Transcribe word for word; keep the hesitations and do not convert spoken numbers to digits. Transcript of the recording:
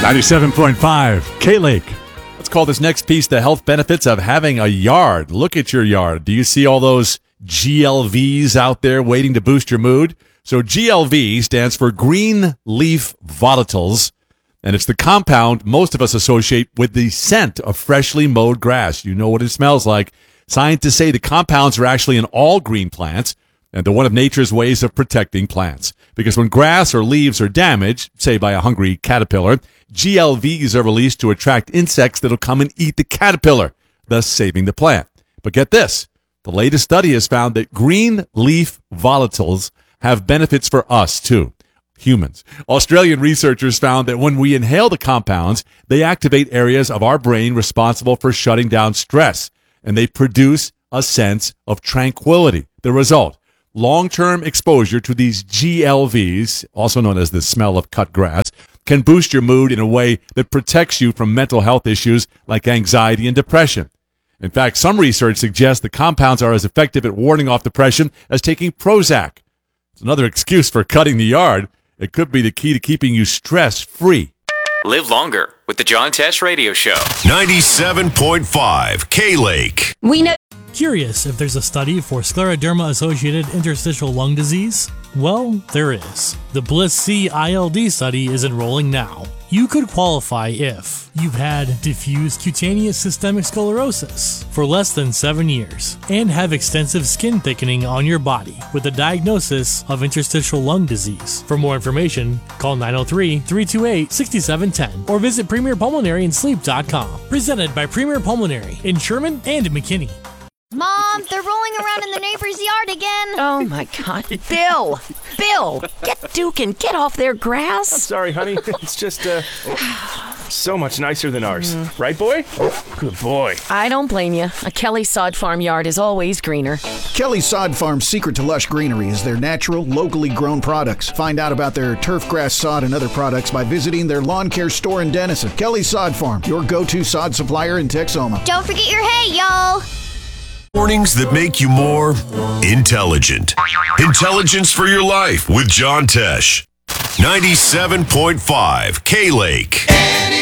ninety-seven point five K-Lake. Let's call this next piece the health benefits of having a yard. Look at your yard. Do you see all those G L Vs out there waiting to boost your mood? So G L V stands for green leaf volatiles, and it's the compound most of us associate with the scent of freshly mowed grass. You know what it smells like. Scientists say the compounds are actually in all green plants, and they're one of nature's ways of protecting plants. Because when grass or leaves are damaged, say by a hungry caterpillar, G L Vs are released to attract insects that'll come and eat the caterpillar, thus saving the plant. But get this, the latest study has found that green leaf volatiles have benefits for us too, humans. Australian researchers found that when we inhale the compounds, they activate areas of our brain responsible for shutting down stress, and they produce a sense of tranquility. The result, long-term exposure to these G L Vs, also known as the smell of cut grass, can boost your mood in a way that protects you from mental health issues like anxiety and depression. In fact, some research suggests the compounds are as effective at warding off depression as taking Prozac. It's another excuse for cutting the yard. It could be the key to keeping you stress-free. Live longer with the John Tesh Radio Show. ninety-seven point five K-Lake. We know. Curious if there's a study for scleroderma-associated interstitial lung disease? Well, there is. The BLISS-C I L D study is enrolling now. You could qualify if you've had diffuse cutaneous systemic sclerosis for less than seven years and have extensive skin thickening on your body with a diagnosis of interstitial lung disease. For more information, call nine oh three, three two eight, six seven one zero or visit premier pulmonary and sleep dot com. Presented by Premier Pulmonary in Sherman and McKinney. Mom, they're rolling around in the neighbor's yard again. Oh my God, Bill! Bill, get Duke and get off their grass. I'm sorry, honey. It's just uh, so much nicer than ours, mm. right, boy? Good boy. I don't blame you. A Kelly Sod Farm yard is always greener. Kelly Sod Farm's secret to lush greenery is their natural, locally grown products. Find out about their turf grass sod and other products by visiting their lawn care store in Denison. Kelly Sod Farm, your go-to sod supplier in Texoma. Don't forget your hay, y'all. Mornings that make you more intelligent. Intelligence for your life with John Tesh. ninety-seven point five K-Lake.